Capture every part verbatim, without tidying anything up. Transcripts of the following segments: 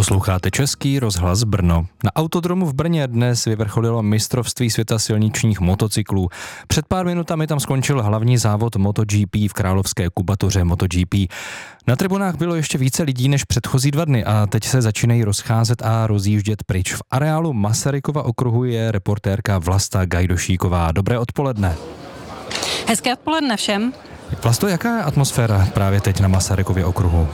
Posloucháte Český rozhlas Brno. Na autodromu v Brně dnes vyvrcholilo mistrovství světa silničních motocyklů. Před pár minutami tam skončil hlavní závod MotoGP v královské kubatoře MotoGP. Na tribunách bylo ještě více lidí než předchozí dva dny a teď se začínají rozcházet a rozjíždět pryč. V areálu Masarykova okruhu je reportérka Vlasta Gajdošíková. Dobré odpoledne. Hezké odpoledne všem. Vlasto, jaká je atmosféra právě teď na Masarykově okruhu?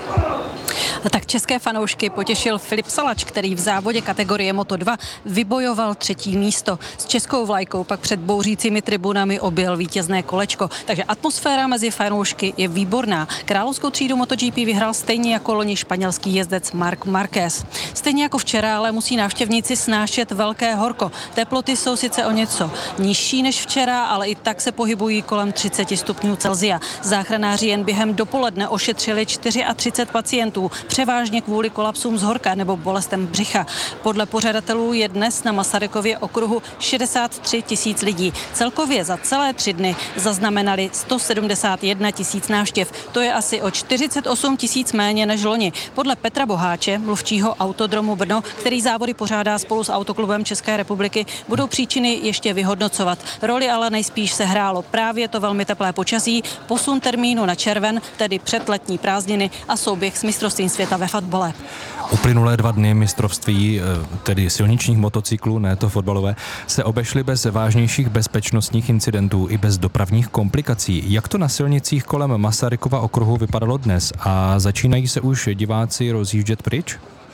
Tak české fanoušky potěšil Filip Salač, který v závodě kategorie Moto dva vybojoval třetí místo. S českou vlajkou pak před bouřícími tribunami objel vítězné kolečko. Takže atmosféra mezi fanoušky je výborná. Královskou třídu MotoGP vyhrál stejně jako loni španělský jezdec Marc Márquez. Stejně jako včera, ale musí návštěvníci snášet velké horko. Teploty jsou sice o něco nižší než včera, ale i tak se pohybují kolem třicet stupňů Celsia. Záchranáři jen během dopoledne ošetřili třicet čtyři pacientů, převážně kvůli kolapsům z horka nebo bolestem břicha. Podle pořadatelů je dnes na Masarykově okruhu šedesát tři tisíc lidí. Celkově za celé tři dny zaznamenali sto sedmdesát jedna tisíc návštěv. To je asi o čtyřicet osm tisíc méně než loni. Podle Petra Boháče, mluvčího Autodromu Brno, který závody pořádá spolu s Autoklubem České republiky, budou příčiny ještě vyhodnocovat. Roli ale nejspíš se hrálo právě to velmi teplé počasí, posun termínu na červen, tedy před letní prázdniny a souběh s mistrovstvím světa ve fotbale. Uplynulé dva dny mistrovství, tedy silničních motocyklů, ne to fotbalové, se obešly bez vážnějších bezpečnostních incidentů i bez dopravních komplikací. Jak to na silnicích kolem Masarykova okruhu vypadalo dnes a začínají se už diváci rozjíždět pryč?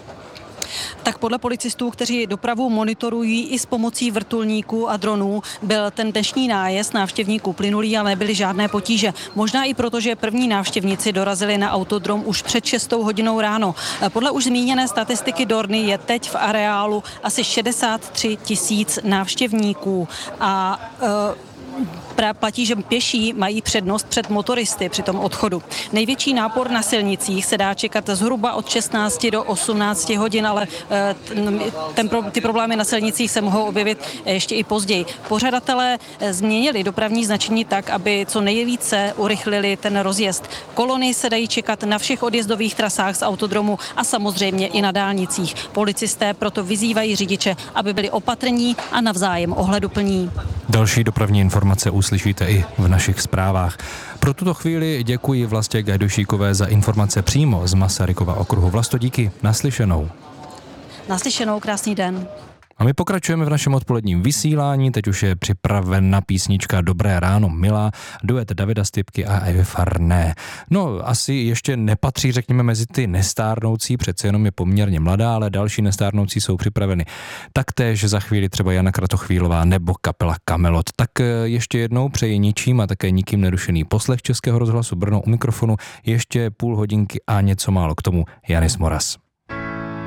Tak podle policistů, kteří dopravu monitorují i s pomocí vrtulníků a dronů, byl ten dnešní nájezd návštěvníků plynulý a nebyly žádné potíže. Možná i proto, že první návštěvníci dorazili na autodrom už před šestou hodinou ráno. Podle už zmíněné statistiky Dorny je teď v areálu asi šedesát tři tisíc návštěvníků a e, platí, že pěší mají přednost před motoristy při tom odchodu. Největší nápor na silnicích se dá čekat zhruba od šestnácti do osmnácti hodin, ale ten, ty problémy na silnicích se mohou objevit ještě i později. Pořadatelé změnili dopravní značení tak, aby co nejvíce urychlili ten rozjezd. Kolony se dají čekat na všech odjezdových trasách z autodromu a samozřejmě i na dálnicích. Policisté proto vyzývají řidiče, aby byli opatrní a navzájem ohleduplní. Další dopravní informace uslyšíte i v našich zprávách. Pro tuto chvíli děkuji Vlastě Gajdošíkové za informace přímo z Masarykova okruhu. Vlasto, díky, naslyšenou. Naslyšenou, krásný den. A my pokračujeme v našem odpoledním vysílání, teď už je připravena písnička Dobré ráno, milá, duet Davida Stypky a Evy Farné. No, asi ještě nepatří, řekněme, mezi ty nestárnoucí, přece jenom je poměrně mladá, ale další nestárnoucí jsou připraveny. Taktéž za chvíli třeba Jana Kratochvílová nebo kapela Kamelot. Tak ještě jednou přeji ničím a také nikým nerušený poslech Českého rozhlasu Brno u mikrofonu, ještě půl hodinky a něco málo k tomu Janis Moras.